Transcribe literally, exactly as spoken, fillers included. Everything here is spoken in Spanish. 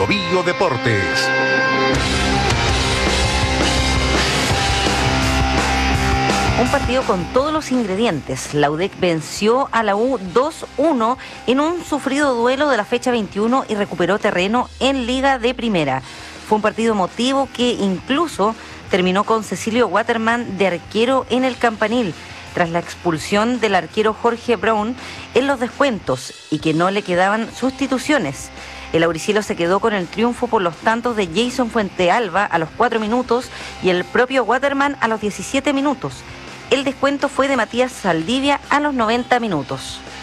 Bio Bio Deportes. Un partido con todos los ingredientes. La U D E C venció a la U dos uno en un sufrido duelo de la fecha veintiuno y recuperó terreno en Liga de Primera. Fue un partido emotivo que incluso terminó con Cecilio Waterman de arquero en el campanil, tras la expulsión del arquero Jorge Brown en los descuentos y que no le quedaban sustituciones. El auricilo se quedó con el triunfo por los tantos de Jason Fuentealba a los cuatro minutos y el propio Waterman a los diecisiete minutos. El descuento fue de Matías Saldivia a los noventa minutos.